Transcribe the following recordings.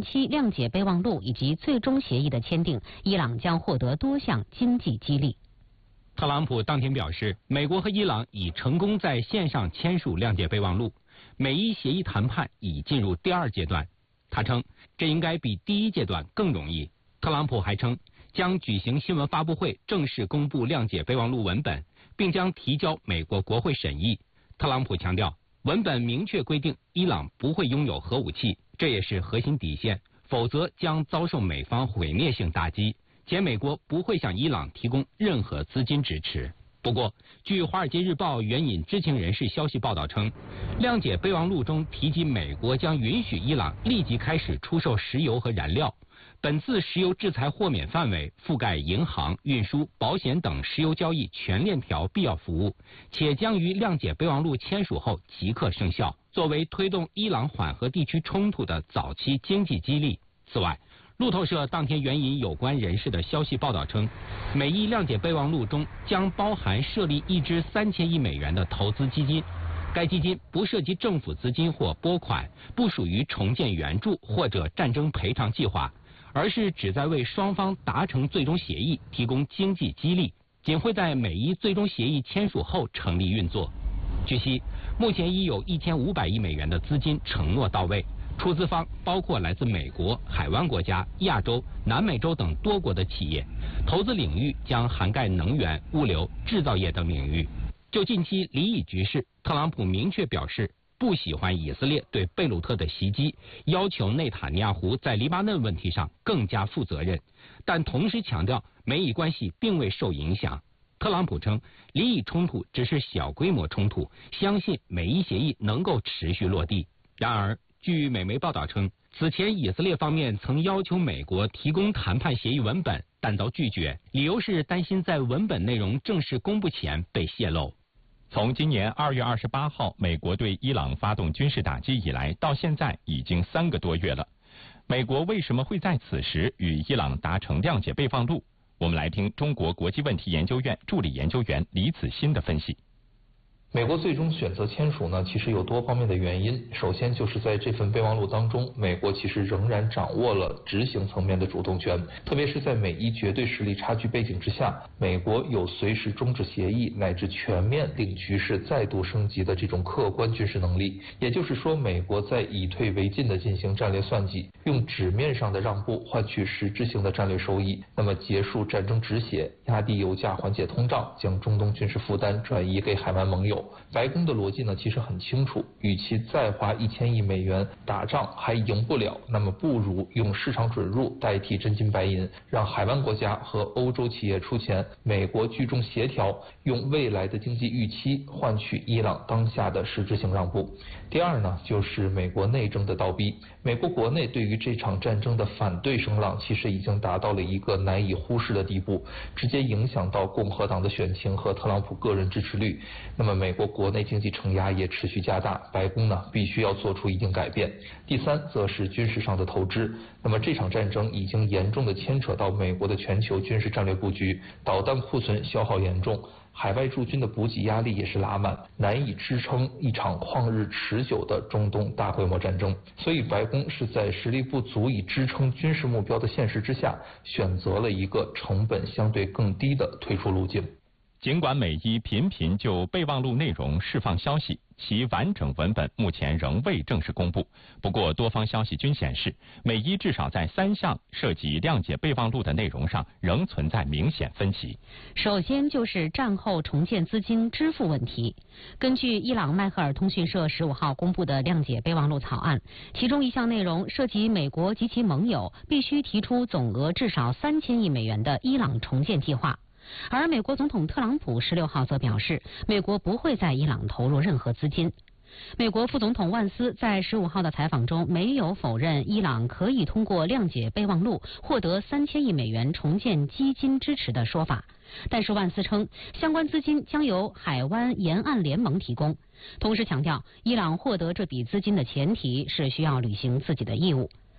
期谅解备忘录以及最终协议的签订，伊朗将获得多项经济激励。 特朗普当天表示，美国和伊朗已成功在线上签署谅解备忘录，美伊协议谈判已进入第2阶段。他称，这应该比第1阶段更容易。特朗普还称，将举行新闻发布会，正式公布谅解备忘录文本，并将提交美国国会审议。特朗普强调，文本明确规定伊朗不会拥有核武器，这也是核心底线，否则将遭受美方毁灭性打击，且美国不会向伊朗提供任何资金支持。不过，据《华尔街日报》援引知情人士消息报道称，谅解备忘录中提及美国将允许伊朗立即开始出售石油和燃料。本次石油制裁豁免范围覆盖银行、运输、保险等石油交易全链条必要服务，且将于谅解备忘录签署后即刻生效，作为推动伊朗缓和地区冲突的早期经济激励。此外，路透社当天援引有关人士的消息报道称，美伊谅解备忘录中将包含设立一支3000亿美元的投资基金，该基金不涉及政府资金或拨款，不属于重建援助或者战争赔偿计划，而是旨在为双方达成最终协议提供经济激励，仅会在美伊最终协议签署后成立运作。据悉，目前已有1500亿美元的资金承诺到位，出资方包括来自美国、海湾国家、亚洲、南美洲等多国的企业，投资领域将涵盖能源、物流、制造业等领域。就近期离以局势，特朗普明确表示不喜欢以色列对贝鲁特的袭击，要求内塔尼亚胡在黎巴嫩问题上更加负责任，但同时强调美以关系并未受影响。特朗普称，黎以冲突只是小规模冲突，相信美伊协议能够持续落地。然而，据美媒报道称，此前以色列方面曾要求美国提供谈判协议文本，但遭拒绝，理由是担心在文本内容正式公布前被泄露。 从今年2月28号美国对伊朗发动军事打击以来，到现在已经3个多月了。美国为什么会在此时与伊朗达成谅解备忘录？我们来听中国国际问题研究院助理研究员李子欣的分析。 美国最终选择签署呢，其实有多方面的原因。首先就是在这份备忘录当中，美国其实仍然掌握了执行层面的主动权，特别是在美伊绝对实力差距背景之下，美国有随时终止协议乃至全面令局势再度升级的这种客观军事能力。也就是说，美国在以退为进的进行战略算计，用纸面上的让步换取实质性的战略收益，那么结束战争止血，压低油价，缓解通胀，将中东军事负担转移给海湾盟友。白宫的逻辑呢，其实很清楚，与其再花1000亿美元打仗还赢不了，那么不如用市场准入代替真金白银，让海湾国家和欧洲企业出钱，美国居中协调，用未来的经济预期换取伊朗当下的实质性让步。第二呢，就是美国内政的倒逼。美国国内对于这场战争的反对声浪，其实已经达到了一个难以忽视的地步，直接影响到共和党的选情和特朗普个人支持率。那么美国国内经济承压也持续加大，白宫呢必须要做出一定改变。第三，则是军事上的投资。那么这场战争已经严重的牵扯到美国的全球军事战略布局，导弹库存消耗严重，海外驻军的补给压力也是拉满，难以支撑一场旷日持久的中东大规模战争。所以白宫是在实力不足以支撑军事目标的现实之下，选择了一个成本相对更低的退出路径。 尽管美伊频频就备忘录内容释放消息，其完整文本目前仍未正式公布。不过多方消息均显示，美伊至少在3项涉及谅解备忘录的内容上仍存在明显分歧。 首先就是战后重建资金支付问题。根据伊朗迈赫尔通讯社15号公布的谅解备忘录草案，其中一项内容涉及美国及其盟友必须提出总额至少3000亿美元的伊朗重建计划。而美国总统特朗普16号则表示，美国不会在伊朗投入任何资金。美国副总统万斯在15号的采访中没有否认伊朗可以通过谅解备忘录获得3000亿美元重建基金支持的说法，但是万斯称相关资金将由海湾沿岸联盟提供，同时强调伊朗获得这笔资金的前提是需要履行自己的义务。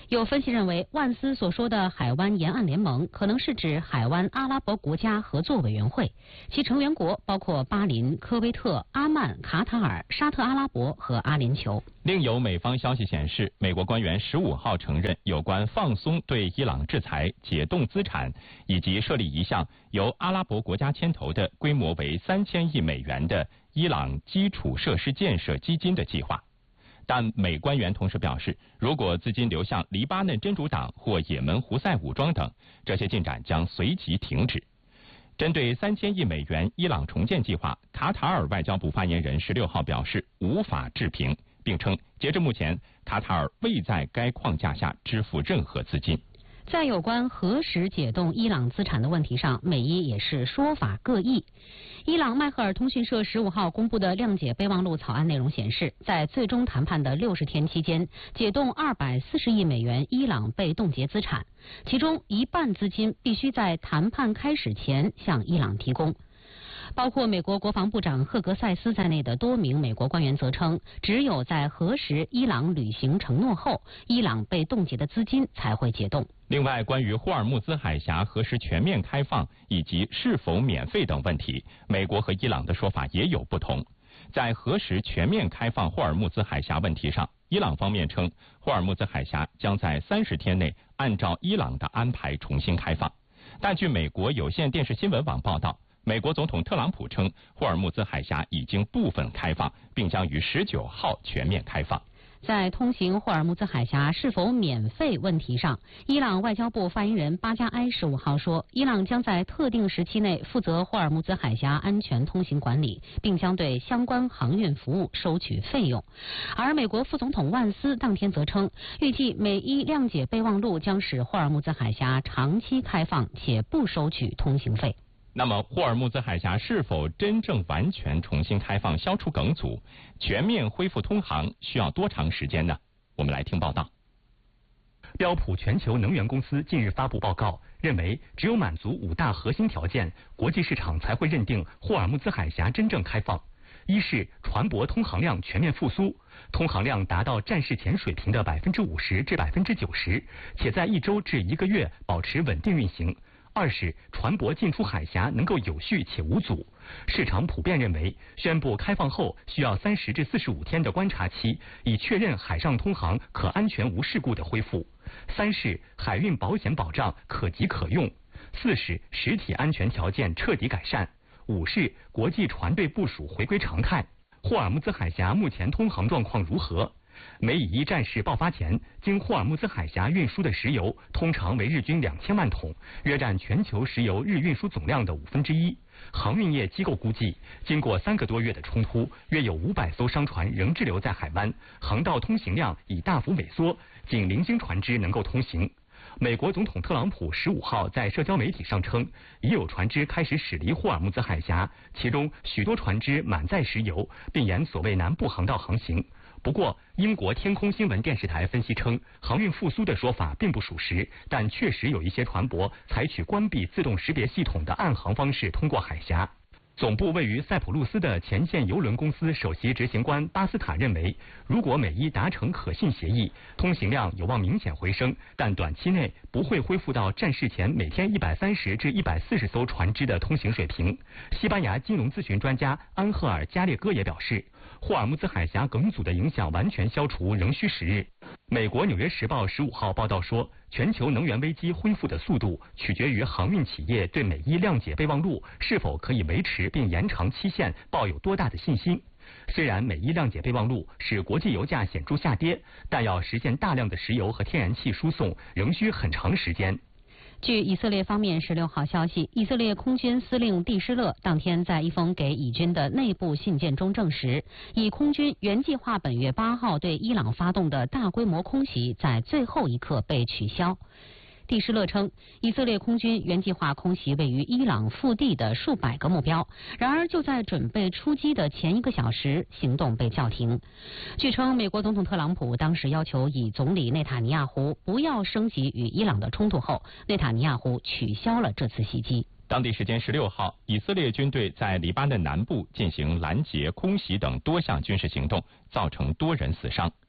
有分析认为，万斯所说的海湾沿岸联盟可能是指海湾阿拉伯国家合作委员会，其成员国包括巴林、科威特、阿曼、卡塔尔、沙特阿拉伯和阿联酋。 另有美方消息显示，美国官员15号承认，有关放松对伊朗制裁、解冻资产以及设立一项由阿拉伯国家牵头的规模为3000亿美元的伊朗基础设施建设基金的计划。但美官员同时表示，如果资金流向黎巴嫩真主党或也门胡塞武装等，这些进展将随即停止。针对3000亿美元伊朗重建计划，卡塔尔外交部发言人16号表示无法置评，并称截至目前，卡塔尔未在该框架下支付任何资金。 在有关何时解冻伊朗资产的问题上，美伊也是说法各异。伊朗迈赫尔通讯社15号公布的谅解备忘录草案内容显示，在最终谈判的60天期间，解冻240亿美元伊朗被冻结资产，其中一半资金必须在谈判开始前向伊朗提供。包括美国国防部长赫格塞斯在内的多名美国官员则称，只有在核实伊朗履行承诺后，伊朗被冻结的资金才会解冻。 另外，关于霍尔木兹海峡何时全面开放以及是否免费等问题，美国和伊朗的说法也有不同。在何时全面开放霍尔木兹海峡问题上，伊朗方面称，霍尔木兹海峡将在30天内按照伊朗的安排重新开放。但据美国有线电视新闻网报道，美国总统特朗普称，霍尔木兹海峡已经部分开放，并将于19号全面开放。 在通行霍尔木兹海峡是否免费问题上，伊朗外交部发言人巴加埃15号说，伊朗将在特定时期内负责霍尔木兹海峡安全通行管理，并将对相关航运服务收取费用。而美国副总统万斯当天则称，预计美伊谅解备忘录将使霍尔木兹海峡长期开放，且不收取通行费。 那么，霍尔木兹海峡是否真正完全重新开放，消除梗阻，全面恢复通航需要多长时间呢？我们来听报道。 标普全球能源公司近日发布报告，认为只有满足5大核心条件，国际市场才会认定霍尔木兹海峡真正开放。一是船舶通航量全面复苏，通航量达到战事前水平的50%至90%，且在1周至1个月保持稳定运行。二是船舶进出海峡能够有序且无阻，市场普遍认为，宣布开放后需要30至45天的观察期，以确认海上通航可安全无事故的恢复。三是海运保险保障可及可用。四是实体安全条件彻底改善。五是国际船队部署回归常态。霍尔木兹海峡目前通航状况如何？美以伊战事爆发前，经霍尔木兹海峡运输的石油通常为日均2000万桶，约占全球石油日运输总量的1/5。航运业机构估计，经过3个多月的冲突，约有500艘商船仍滞留在海湾，航道通行量已大幅萎缩，仅零星船只能够通行。美国总统特朗普15号在社交媒体上称，已有船只开始驶离霍尔木兹海峡，其中许多船只满载石油，并沿所谓南部航道航行。不过，英国天空新闻电视台分析称，航运复苏的说法并不属实，但确实有一些船舶采取关闭自动识别系统的暗航方式通过海峡。总部位于塞浦路斯的前线邮轮公司首席执行官巴斯塔认为，如果美伊达成可信协议，通行量有望明显回升，但短期内不会恢复到战事前每天130至140艘船只的通行水平。西班牙金融咨询专家安赫尔加列戈也表示，霍尔木兹海峡梗阻的影响完全消除仍需时日。美国《纽约时报》15号报道说，全球能源危机恢复的速度取决于航运企业对美伊谅解备忘录是否可以维持并延长期限抱有多大的信心。虽然美伊谅解备忘录使国际油价显著下跌，但要实现大量的石油和天然气输送仍需很长时间。 据以色列方面16号消息，以色列空军司令蒂施勒当天在一封给以军的内部信件中证实，以空军原计划本月8号对伊朗发动的大规模空袭在最后一刻被取消。蒂施勒称，以色列空军原计划空袭位于伊朗腹地的数百个目标，然而就在准备出击的前1个小时，行动被叫停。据称，美国总统特朗普当时要求以总理内塔尼亚胡不要升级与伊朗的冲突后，内塔尼亚胡取消了这次袭击。 当地时间16号，以色列军队在黎巴嫩南部进行拦截、空袭等多项军事行动，造成多人死伤。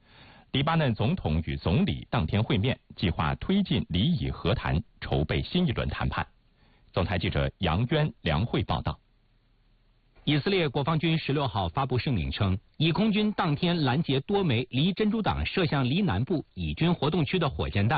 黎巴嫩总统与总理当天会面，计划推进黎以和谈，筹备新一轮谈判。总台记者杨渊、梁慧报道。 以色列国防军16号发布声明称，以空军当天拦截多枚离珍珠港射向黎南部以军活动区的火箭弹。